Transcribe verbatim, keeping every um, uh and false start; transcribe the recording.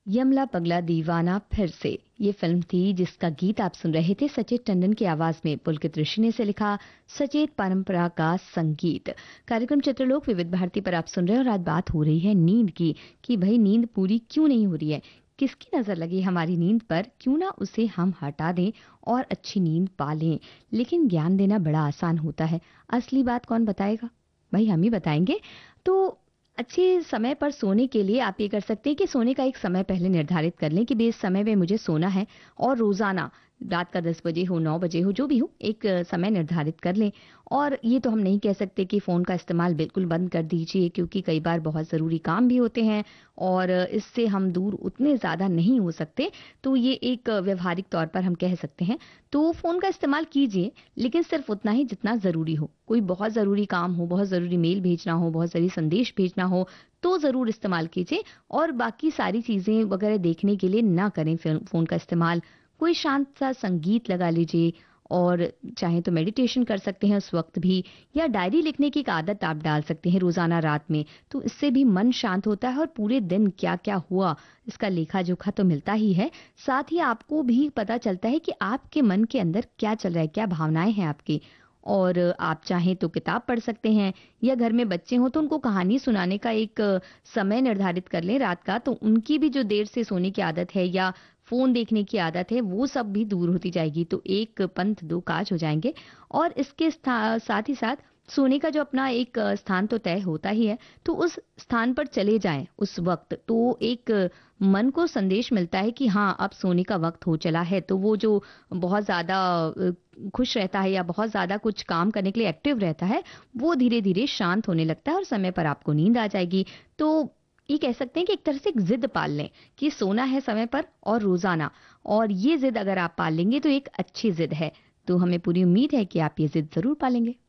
यमला पगला दीवाना फिर से, ये फिल्म थी जिसका गीत आप सुन रहे थे सचेत टंडन की आवाज में। पुलकित ऋषि ने से लिखा सचेत परंपरा का संगीत। कार्यक्रम चित्रलोक विविध भारती पर आप सुन रहे हैं और आज बात हो रही है नींद की, कि भाई नींद पूरी क्यों नहीं हो रही है, किसकी नजर लगी हमारी नींद पर, क्यों ना उसे हम हटा दें और अच्छी नींद पा लें। लेकिन ज्ञान देना बड़ा आसान होता है, असली बात कौन बताएगा? भाई हम ही बताएंगे। तो अच्छे समय पर सोने के लिए आप ये कर सकते हैं कि सोने का एक समय पहले निर्धारित कर लें कि बे इस समय पे मुझे सोना है, और रोजाना रात का दस बजे हो, नौ बजे हो, जो भी हो, एक अ, समय निर्धारित कर लें। और ये तो हम नहीं कह सकते कि फ़ोन का इस्तेमाल बिल्कुल बंद कर दीजिए, क्योंकि कई बार बहुत ज़रूरी काम भी होते हैं और अ, इससे हम दूर उतने ज़्यादा नहीं हो सकते। तो ये एक अ, व्यवहारिक तौर पर हम कह सकते हैं। तो फ़ोन का इस्तेमाल कीजिए, लेकिन सिर्फ उतना ही जितना ज़रूरी हो। कोई बहुत ज़रूरी काम हो, बहुत ज़रूरी मेल भेजना हो, बहुत ज़रूरी संदेश भेजना हो, तो ज़रूर इस्तेमाल कीजिए। और बाकी सारी चीज़ें वगैरह देखने के लिए ना करें फ़िर फ़ोन का इस्तेमाल। कोई शांत सा संगीत लगा लीजिए, और चाहे तो मेडिटेशन कर सकते हैं उस वक़्त भी, या डायरी लिखने की एक आदत आप डाल सकते हैं रोज़ाना रात में। तो इससे भी मन शांत होता है और पूरे दिन क्या-क्या हुआ, इसका लेखा-जोखा तो मिलता ही है। साथ ही आपको भी पता चलता है कि आपके मन के अंदर क्या चल रहा है, क्या भावनाएँ हैं आपकी। और आप चाहें तो किताब पढ़ सकते हैं, या घर में बच्चे हों तो उनको कहानी सुनाने का एक अ, समय निर्धारित कर लें रात का, तो उनकी भी जो देर से सोने की आदत है या फ़ोन देखने की आदत है, वो सब भी दूर होती जाएगी। तो एक पंथ दो काज हो जाएँगे। और इसके स्था साथ ही साथ सोने का जो अपना एक अ, स्थान तो तय होता ही है, तो उस स्थान पर चले जाएँ उस वक़्त। तो एक अ, मन को संदेश मिलता है कि हाँ, अब सोने का वक़्त हो चला है। तो वो जो बहुत ज़्यादा अ, खुश रहता है या बहुत ज़्यादा कुछ काम करने के लिए एक्टिव रहता है, वो धीरे-धीरे शांत होने लगता है और समय पर आपको नींद आ जाएगी। तो ये कह सकते हैं कि एक तरह से एक ज़िद पाल लें कि सोना है समय पर और रोज़ाना, और ये ज़िद अगर आप पाल लेंगे तो एक अच्छी ज़िद है। तो हमें पूरी उम्मीद है कि आप ये ज़िद ज़रूर पालेंगे।